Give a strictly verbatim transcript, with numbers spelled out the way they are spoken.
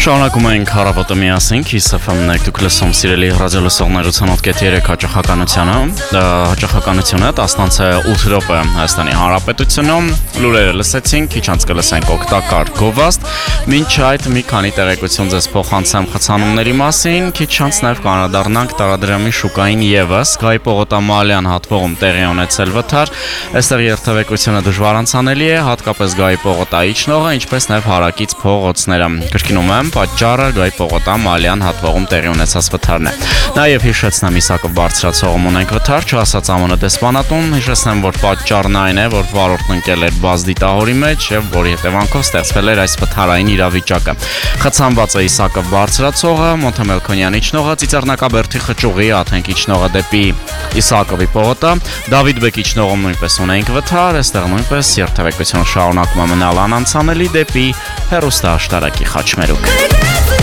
Շարունակում ենք հարավոտը միասին, Kiss F M-ն եք դուք լսում սիրելի ռադիոլսողներ ութանոթ կեթ երեք հաճախականությունը, հաճախականությունը տասնից ութ րոպե Հայաստանի Հանրապետությունում, լուրերը լսեցինք, քիչ անց կլսենք օգտակար գովազդ, մինչ այդ մի քանի տեղեկություն ձեզ փոխանցեմ խցանումների մասին, քիչ անց նաև կանրադառնանք տարադրամի շուկային ևս, Գայի Պողոտամալյան հատվողում տեղի ունեցել վթար, այստեղ երթևեկությունը դժվար անցանելի է, հատկապես Գայի Պողոտայի իջնողը, ինչպես նաև հարակից փողոցները, կրկնում եմ պատճառը Գայի Պողոտամալյան հատվողում տեղի ունեցած վթարն է։ Նաև հիշեցնեմ Իսակով բարձրացողում ունենք վթար, չասած ԱՄՆ դեսպանատուն, հիշեցնեմ, որ պատճառն այն է, որ վարորդն ընկել էր բաց դիտահորի մեջ եւ որի հետևանքով ստեղծվել էր այս վթարային իրավիճակը։ Խցանված է Իսակով բարձրացողը, Մոնթեմելքոնյան իջնողը, Ծիծեռնակաբերդի խճուղի Աթենք իջնողը դեպի Իսակովի պողոտա, Դավիթ Բեկ իջնողում նույնպես ունենք վթար, այստեղ նույնպես երթևեկությունը շարունակում է մնալ անանցանելի դեպի հեռուստաաշտարակի խաչմերուկ։